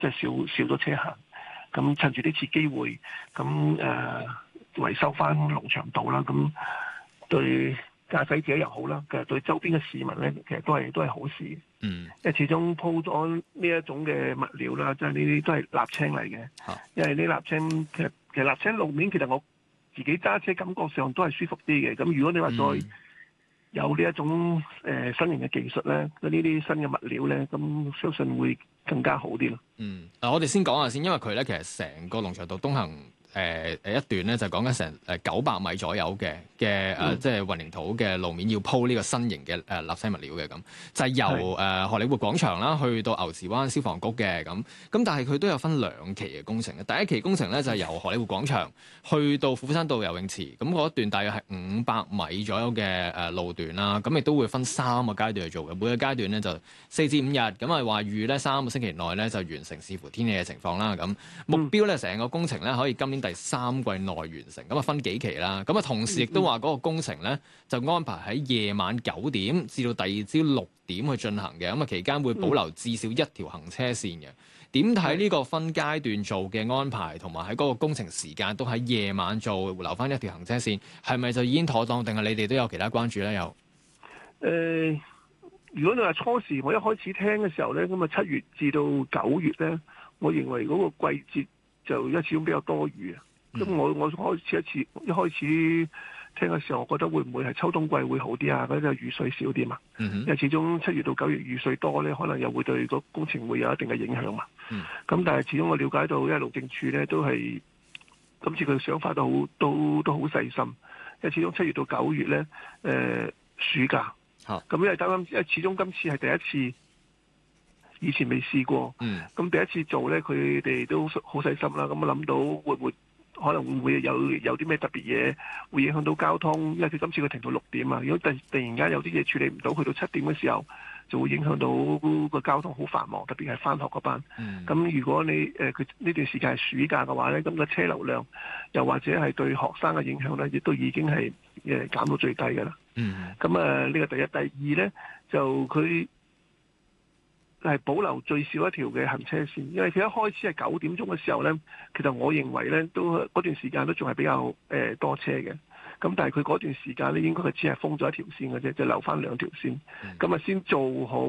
即係少咗車行。咁趁住呢次機會，咁維修翻龍翔道啦，咁對駕駛者又好啦，其實對周邊嘅市民咧，其實都係好事。因為始終鋪咗呢一種嘅物料啦，即係呢啲都係瀝青嚟嘅。因為呢瀝青其實瀝青路面其實我自己揸車感覺上都係舒服啲嘅。咁如果你話再有呢一種新型嘅技術咧，呢啲新嘅物料咧，咁相信會更加好啲咯。 嗱，我哋先講下先，因為佢咧其實成個龍翔道東行一段咧就講緊成900米左右嘅即係混凝土嘅路面要鋪呢個新型嘅瀝青物料嘅，咁就係由荷里活廣場啦去到牛池灣消防局嘅咁，但係佢都有分2期嘅工程嘅。第一期工程咧就係由荷里活廣場去到虎山道游泳池，咁嗰一段大約係500米左右嘅路段啦，咁亦都會分3個階段去做嘅，每個階段咧就4至5日，咁啊話預咧3個星期內咧就完成，視乎天氣嘅情況啦。咁目標咧成個工程咧可以今年第3季內完成，咁啊分幾期啦。咁啊同時亦都話嗰個工程咧就安排喺夜晚9點至到第二朝6點去進行嘅，咁啊期間會保留至少1條行車線嘅。點睇呢個分階段做嘅安排，同埋喺嗰個工程時間都喺夜晚做，留翻1條行車線，係咪就已經妥當？定係你哋都有其他關注咧？有如果你話初時我一開始聽嘅時候咧，咁啊7月至到9月咧，我認為嗰個季節就始終比較多雨啊。咁我一開始聽嘅時候，我覺得會唔會係秋冬季會好啲啊？嗰啲雨水少啲嘛。因為始終7月到9月雨水多咧，可能又會對個工程會有一定嘅影響嘛。咁但係始終我了解到，因為路政署咧都係今次佢嘅想法都好細心。因為始終7月到9月咧，暑假。咁因為始終今次係第一次，以前未試過。咁第一次做咧，佢哋都好細心啦。咁我諗到可能會唔會有啲咩特別嘢會影響到交通？因為佢今次佢停到6點啊。如果突然間有啲嘢處理唔到，去到7點嘅時候，就會影響到個交通好繁忙，特別係返學嗰班。咁如果你佢呢段時間係暑假嘅話咧，咁個車流量又或者係對學生嘅影響咧，亦都已經係減到最低㗎啦。咁呢個第一，第二咧就佢係保留最少1條嘅行車線，因為佢一開始係9點鐘嘅時候咧，其實我認為咧都嗰段時間都仲係比較多車嘅。咁但係佢嗰段時間咧，應該佢只係封咗1條線嘅啫，就留翻2條線。咁啊先做好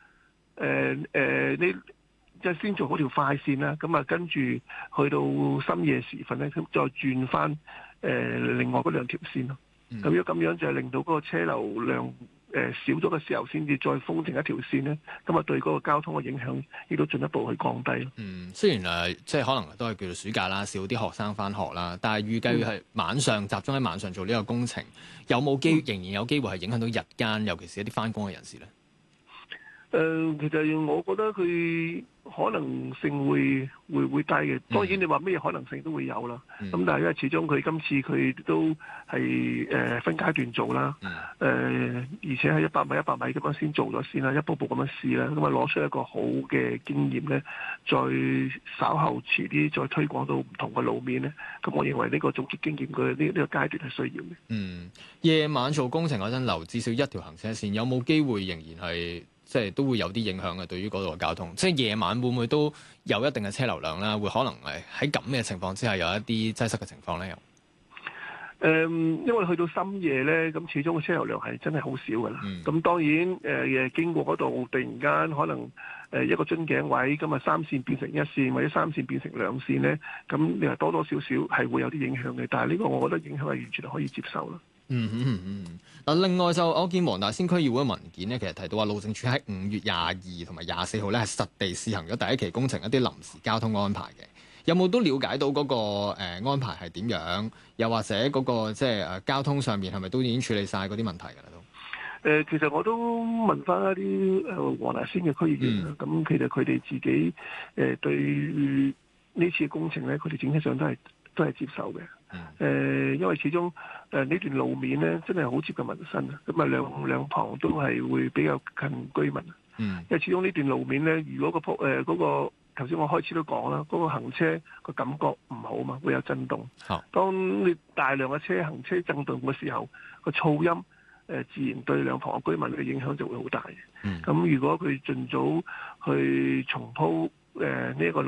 即係先做好條快線啦。咁啊跟住去到深夜時分咧，咁再轉翻另外嗰2條線咯。咁如果咁樣就係令到嗰個車流量少咗嘅時候，先至再封停1條線咧，咁啊對嗰個交通嘅影響亦都進一步去降低咯。 雖然即係可能都係叫做暑假啦，少啲學生返學啦，但係預計係晚上集中喺晚上做呢個工程，有冇仍然有機會係影響到日間，尤其是一啲返工嘅人士咧？ 其實我覺得佢可能性會低嘅。當然你話咩可能性都會有啦。咁但係因為始終佢今次佢都係分階段做啦。而且係100米咁樣先做咗先啦，一步步咁樣試啦。咁啊攞出一個好嘅經驗咧，再稍後遲啲再推廣到唔同嘅路面咧。咁我認為呢個總結經驗嘅呢個階段係需要嘅。 夜晚做工程嗰陣留至少1條行車線，有冇機會仍然係？即係都會有啲影響嘅，對於嗰度嘅交通。即係夜晚會唔會都有一定嘅車流量啦？會可能係喺咁嘅情況之下有一啲擠塞嘅情況咧？ 因為去到深夜咧，咁始終個車流量係真係好少㗎啦。咁當然經過嗰度，突然間可能一個樽頸位，咁啊3線變成1線，或者3線變成2線咧，咁你話多多少少係會有啲影響嘅。但係呢個我覺得影響係完全可以接受啦。 嗱，另外就我見黃大仙區議會文件咧，其實提到話路政署喺5月22同埋24號咧係實地試行咗第一期工程一啲臨時交通安排嘅，有冇都了解到嗰個安排係點樣？又或者嗰個即係交通上面係咪都已經處理晒嗰啲問題㗎啦都？ 其實我都問翻一啲黃大仙嘅區議員啦，咁其實佢哋自己對呢次工程咧，佢哋整體上都係接受嘅。因為始終呢段路面咧真係好接近民生啊，咁啊兩旁都係會比較近居民。因為始終呢段路面咧，如果嗰個頭先我開始都講啦，嗰個行車個感覺唔好嘛，會有震動。當你大量嘅車行車震動嘅時候，個噪音自然對兩旁嘅居民嘅影響就會好大嘅。咁如果佢盡早去重鋪呢一個